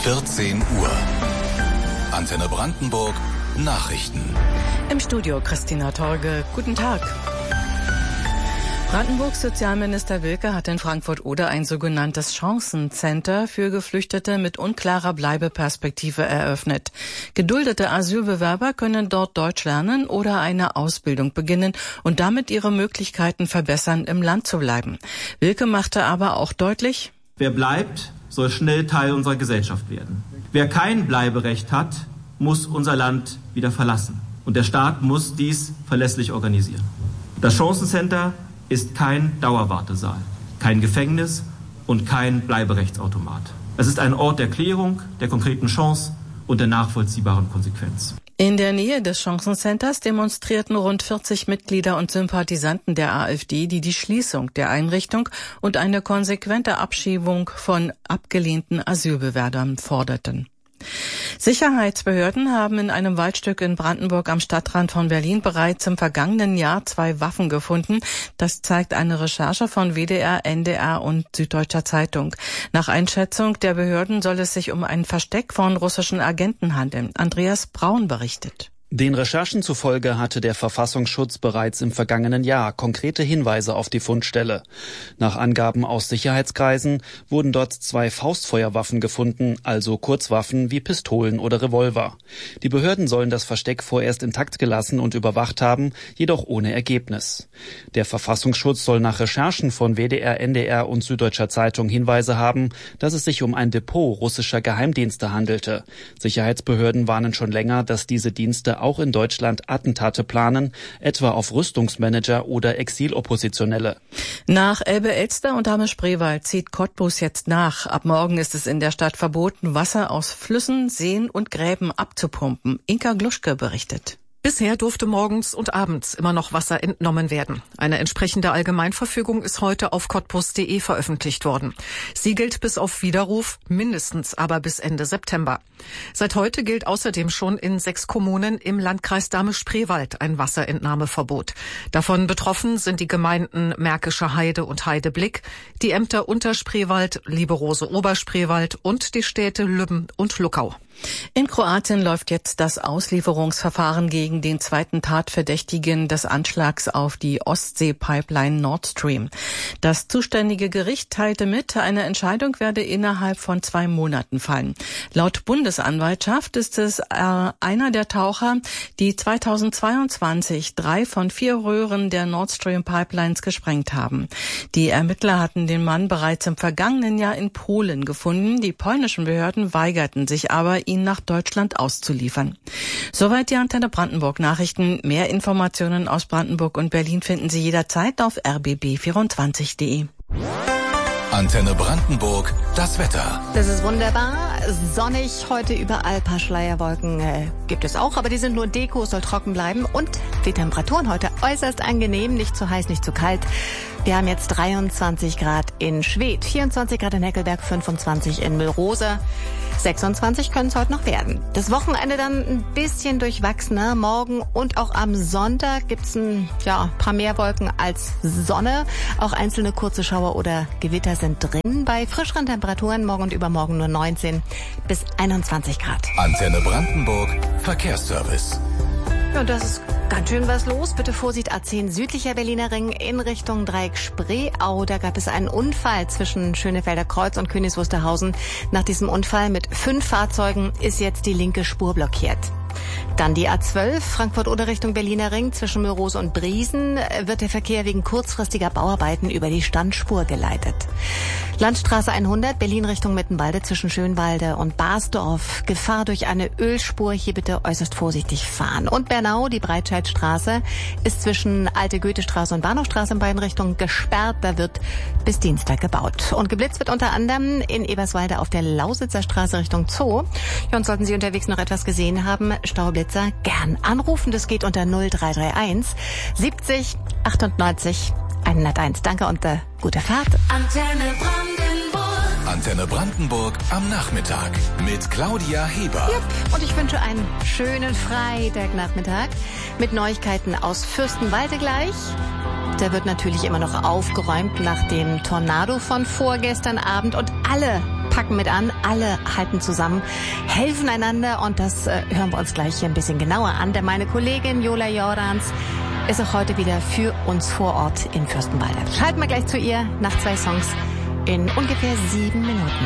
14 Uhr. Antenne Brandenburg Nachrichten. Im Studio Christina Torge. Guten Tag. Brandenburgs Sozialminister Wilke hat in Frankfurt-Oder ein sogenanntes Chancencenter für Geflüchtete mit unklarer Bleibeperspektive eröffnet. Geduldete Asylbewerber können dort Deutsch lernen oder eine Ausbildung beginnen und damit ihre Möglichkeiten verbessern, im Land zu bleiben. Wilke machte aber auch deutlich: Wer bleibt, soll schnell Teil unserer Gesellschaft werden. Wer kein Bleiberecht hat, muss unser Land wieder verlassen. Und der Staat muss dies verlässlich organisieren. Das Chancencenter ist kein Dauerwartesaal, kein Gefängnis und kein Bleiberechtsautomat. Es ist ein Ort der Klärung, der konkreten Chance und der nachvollziehbaren Konsequenz. In der Nähe des Chancencenters demonstrierten rund 40 Mitglieder und Sympathisanten der AfD, die die Schließung der Einrichtung und eine konsequente Abschiebung von abgelehnten Asylbewerbern forderten. Sicherheitsbehörden haben in einem Waldstück in Brandenburg am Stadtrand von Berlin bereits im vergangenen Jahr 2 Waffen gefunden. Das zeigt eine Recherche von WDR, NDR und Süddeutscher Zeitung. Nach Einschätzung der Behörden soll es sich um ein Versteck von russischen Agenten handeln. Andreas Braun berichtet. Den Recherchen zufolge hatte der Verfassungsschutz bereits im vergangenen Jahr konkrete Hinweise auf die Fundstelle. Nach Angaben aus Sicherheitskreisen wurden dort 2 Faustfeuerwaffen gefunden, also Kurzwaffen wie Pistolen oder Revolver. Die Behörden sollen das Versteck vorerst intakt gelassen und überwacht haben, jedoch ohne Ergebnis. Der Verfassungsschutz soll nach Recherchen von WDR, NDR und Süddeutscher Zeitung Hinweise haben, dass es sich um ein Depot russischer Geheimdienste handelte. Sicherheitsbehörden warnen schon länger, dass diese Dienste auch in Deutschland Attentate planen, etwa auf Rüstungsmanager oder Exiloppositionelle. Nach Elbe-Elster und Dahme-Spreewald zieht Cottbus jetzt nach. Ab morgen ist es in der Stadt verboten, Wasser aus Flüssen, Seen und Gräben abzupumpen. Inka Gluschke berichtet. Bisher durfte morgens und abends immer noch Wasser entnommen werden. Eine entsprechende Allgemeinverfügung ist heute auf cottbus.de veröffentlicht worden. Sie gilt bis auf Widerruf, mindestens aber bis Ende September. Seit heute gilt außerdem schon in 6 Kommunen im Landkreis Dahme-Spreewald ein Wasserentnahmeverbot. Davon betroffen sind die Gemeinden Märkische Heide und Heideblick, die Ämter Unterspreewald, Lieberose Oberspreewald und die Städte Lübben und Luckau. In Kroatien läuft jetzt das Auslieferungsverfahren gegen den zweiten Tatverdächtigen des Anschlags auf die Ostsee-Pipeline Nord Stream. Das zuständige Gericht teilte mit, eine Entscheidung werde innerhalb von 2 Monaten fallen. Laut Bundesanwaltschaft ist es einer der Taucher, die 2022 3 von 4 Röhren der Nord Stream Pipelines gesprengt haben. Die Ermittler hatten den Mann bereits im vergangenen Jahr in Polen gefunden. Die polnischen Behörden weigerten sich aber, ihn nach Deutschland auszuliefern. Soweit die Antenne Brandenburg Nachrichten. Mehr Informationen aus Brandenburg und Berlin finden Sie jederzeit auf rbb24.de. Antenne Brandenburg, das Wetter. Das ist wunderbar. Sonnig heute überall. Ein paar Schleierwolken gibt es auch, aber die sind nur Deko, soll trocken bleiben. Und die Temperaturen heute äußerst angenehm, nicht zu heiß, nicht zu kalt. Wir haben jetzt 23 Grad in Schwedt, 24 Grad in Heckelberg, 25 in Müllrose. 26 können es heute noch werden. Das Wochenende dann ein bisschen durchwachsener. Morgen und auch am Sonntag gibt's ein paar mehr Wolken als Sonne. Auch einzelne kurze Schauer oder Gewitter sind drin. Bei frischeren Temperaturen morgen und übermorgen nur 19 bis 21 Grad. Antenne Brandenburg, Verkehrsservice. Ja, und das ist ganz schön was los. Bitte Vorsicht, A10 südlicher Berliner Ring in Richtung Dreieck Spreeau. Da gab es einen Unfall zwischen Schönefelder Kreuz und Königs Wusterhausen. Nach diesem Unfall mit 5 Fahrzeugen ist jetzt die linke Spur blockiert. Dann die A12, Frankfurt-Oder Richtung Berliner Ring zwischen Müllrose und Briesen wird der Verkehr wegen kurzfristiger Bauarbeiten über die Standspur geleitet. Landstraße 100, Berlin Richtung Mittenwalde zwischen Schönwalde und Basdorf. Gefahr durch eine Ölspur, hier bitte äußerst vorsichtig fahren. Und Bernau, die Breitscheidstraße, ist zwischen Alte Goethestraße und Bahnhofstraße in beiden Richtungen gesperrt. Da wird bis Dienstag gebaut. Und geblitzt wird unter anderem in Eberswalde auf der Lausitzer Straße Richtung Zoo. Ja, und sollten Sie unterwegs noch etwas gesehen haben, Staublitzer, gern anrufen. Das geht unter 0331 70 98 101. Danke und gute Fahrt. Antenne Brandenburg. Antenne Brandenburg am Nachmittag mit Claudia Heber. Yep. Und ich wünsche einen schönen Freitagnachmittag mit Neuigkeiten aus Fürstenwalde gleich. Da wird natürlich immer noch aufgeräumt nach dem Tornado von vorgestern Abend und alle packen mit an, alle halten zusammen, helfen einander und das hören wir uns gleich ein bisschen genauer an, denn meine Kollegin Jola Jordans ist auch heute wieder für uns vor Ort in Fürstenwalde. Schalten wir gleich zu ihr nach 2 Songs in ungefähr 7 Minuten.